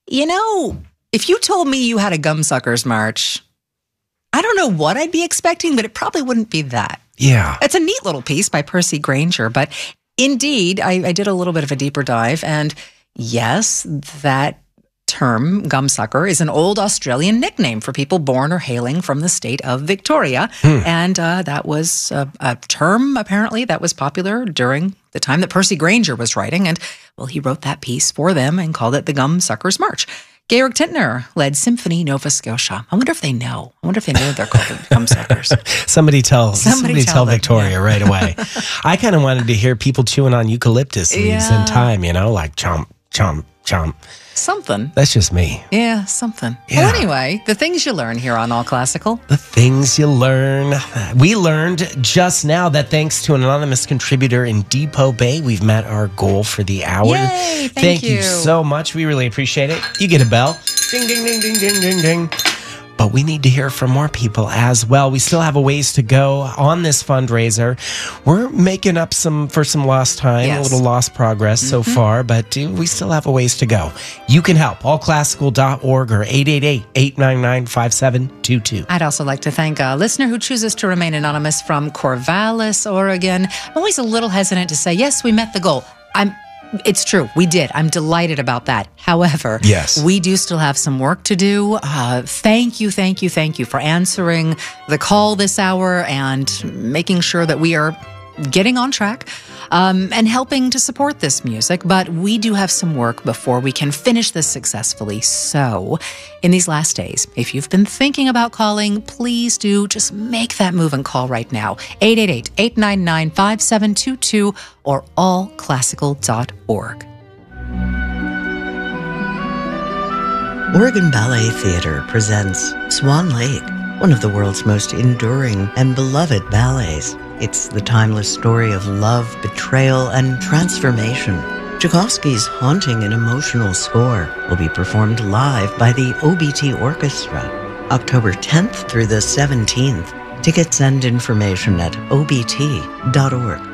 if you told me you had a Gumsuckers March, I don't know what I'd be expecting, but it probably wouldn't be that. Yeah. It's a neat little piece by Percy Granger, but indeed, I did a little bit of a deeper dive, and yes, that term, gumsucker, is an old Australian nickname for people born or hailing from the state of Victoria. And that was a term, apparently, that was popular during the time that Percy Granger was writing. And, well, he wrote that piece for them and called it the Gumsuckers March. Georg Tintner led Symphony Nova Scotia. I wonder if they know. I wonder if they know they're called the Gumsuckers. Somebody tell Victoria yeah. right away. I kind of wanted to hear people chewing on eucalyptus leaves in time, like chomp, chomp, chomp. Something. That's just me. Yeah, something. Yeah. Well, anyway, the things you learn here on All Classical. The things you learn. We learned just now that thanks to an anonymous contributor in Depot Bay, we've met our goal for the hour. Yay, Thank you so much. We really appreciate it. You get a bell. Ding, ding, ding, ding, ding, ding, ding. But we need to hear from more people as well. We still have a ways to go on this fundraiser. We're making up for some lost time, a little lost progress so far, but we still have a ways to go. You can help, allclassical.org or 888-899-5722. I'd also like to thank a listener who chooses to remain anonymous from Corvallis, Oregon. I'm always a little hesitant to say, yes, we met the goal. It's true. We did. I'm delighted about that. However, yes, we do still have some work to do. Thank you for answering the call this hour and making sure that we are getting on track and helping to support this music. But we do have some work before we can finish this successfully. So in these last days, if you've been thinking about calling, please do just make that move and call right now. 888-899-5722 or allclassical.org. Oregon Ballet Theatre presents Swan Lake, one of the world's most enduring and beloved ballets. It's the timeless story of love, betrayal, and transformation. Tchaikovsky's haunting and emotional score will be performed live by the OBT Orchestra, October 10th through the 17th. Tickets and information at obt.org.